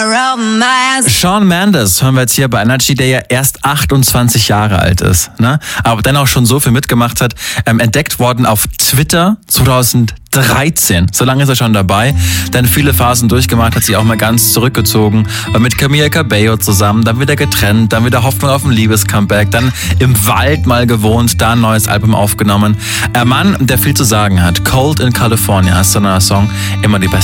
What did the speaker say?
Shawn Mendes hören wir jetzt hier bei Energy, der ja erst 28 Jahre alt ist, ne? Aber dennoch schon so viel mitgemacht hat. Entdeckt worden auf Twitter 2013. So lange ist er schon dabei. Dann viele Phasen durchgemacht, hat sich auch mal ganz zurückgezogen. War mit Camila Cabello zusammen, dann wieder getrennt, dann wieder Hoffnung auf ein Liebescomeback, dann im Wald mal gewohnt, da ein neues Album aufgenommen. Ein Mann, der viel zu sagen hat. Cold in California ist so ein Song, immer die beste.